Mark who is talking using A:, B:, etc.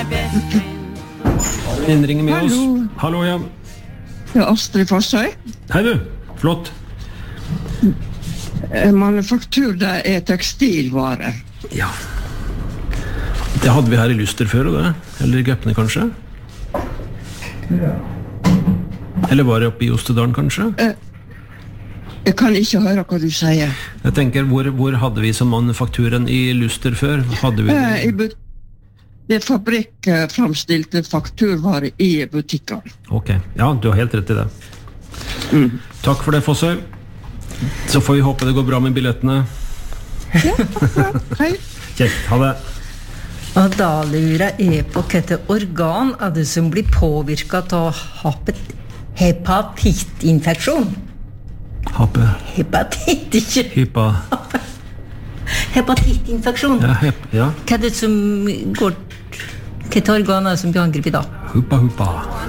A: Innringer med oss. Hallo, ja.
B: Ja, Astrid Fossøy.
A: Hei du, flott.
B: Manufaktur, det tekstilvare.
A: Ja. Det hadde vi her I Lyster før, og det. Eller I Gøpne, kanskje? Ja. Eller var det oppe I Ostedalen, kanskje?
B: Jeg kan ikke høre hva du sier.
A: Jeg tenker, hvor hadde vi som manufakturen I Lyster før? Hadde vi
B: det fabrikkframstilte fakturvare I butikken.
A: Ok, ja, du har helt rett I det. Takk for det, Fossøy. Så får vi håpe det går bra med billettene.
B: Ja, hei.
A: Kjekt, ha det.
C: Og da lurer jeg på hvilke organ det som blir påvirket av hepatittinfeksjon. Hepatit, ikke hepatittinfeksjon.
A: Ja.
C: Hva det som går... Hvilke organ det som blir angrepet da?
A: Huppa.